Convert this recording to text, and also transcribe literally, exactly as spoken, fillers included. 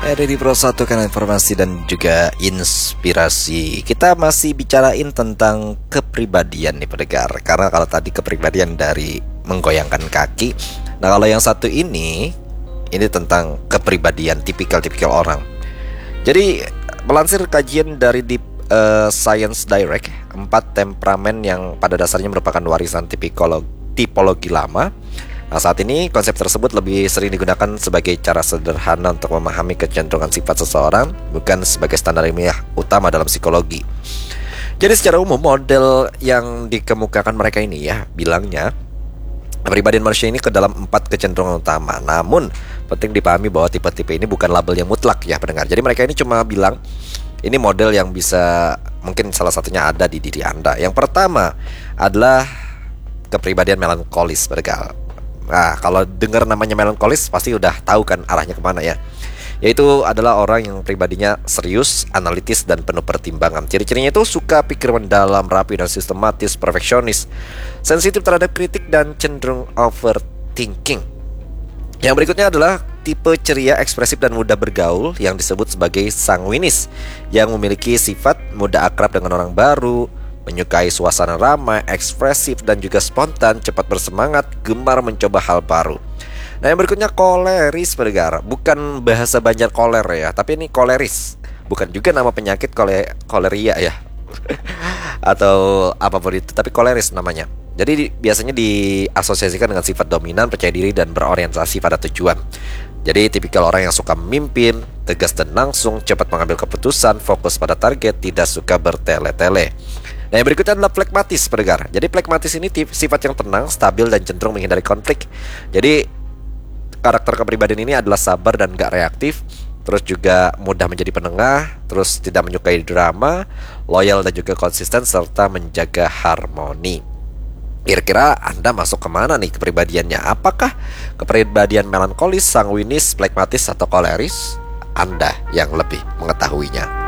Dari Pro satu kan informasi dan juga inspirasi. Kita masih bicarain tentang kepribadian nih pendengar. Karena kalau tadi kepribadian dari menggoyangkan kaki, nah kalau yang satu ini ini tentang kepribadian tipikal-tipikal orang. Jadi melansir kajian dari Deep uh, Science Direct, empat temperamen yang pada dasarnya merupakan warisan tipikologi, tipologi lama. Nah, saat ini konsep tersebut lebih sering digunakan sebagai cara sederhana untuk memahami kecenderungan sifat seseorang, bukan sebagai standar ilmiah utama dalam psikologi. Jadi secara umum model yang dikemukakan mereka ini ya bilangnya kepribadian manusia ini ke dalam empat kecenderungan utama. Namun penting dipahami bahwa tipe-tipe ini bukan label yang mutlak ya pendengar. Jadi mereka ini cuma bilang ini model yang bisa mungkin salah satunya ada di diri Anda. Yang pertama adalah kepribadian melankolis pendengar. Nah, kalau dengar namanya melankolis pasti udah tahu kan arahnya kemana ya. Yaitu adalah orang yang pribadinya serius, analitis, dan penuh pertimbangan. Ciri-cirinya itu suka pikir mendalam, rapi, dan sistematis, perfeksionis, sensitif terhadap kritik, dan cenderung overthinking. Yang berikutnya adalah tipe ceria, ekspresif, dan mudah bergaul yang disebut sebagai sanguinis, yang memiliki sifat mudah akrab dengan orang baru, menyukai suasana ramai, ekspresif, dan juga spontan, cepat bersemangat, gemar mencoba hal baru. Nah yang berikutnya koleris pendengar. Bukan bahasa Banjar koler ya, tapi ini koleris. Bukan juga nama penyakit kole, koleria ya atau apapun itu, tapi koleris namanya. Jadi di, biasanya diasosiasikan dengan sifat dominan, percaya diri, dan berorientasi pada tujuan. Jadi tipikal orang yang suka memimpin, tegas dan langsung, cepat mengambil keputusan, fokus pada target, tidak suka bertele-tele. Nah yang berikutnya adalah flekmatis pendengar. Jadi flekmatis ini tip, sifat yang tenang, stabil, dan cenderung menghindari konflik. Jadi karakter kepribadian ini adalah sabar dan gak reaktif, terus juga mudah menjadi penengah, terus tidak menyukai drama, loyal dan juga konsisten, serta menjaga harmoni. Kira-kira Anda masuk kemana nih kepribadiannya? Apakah kepribadian melankolis, sanguinis, flekmatis, atau koleris? Anda yang lebih mengetahuinya.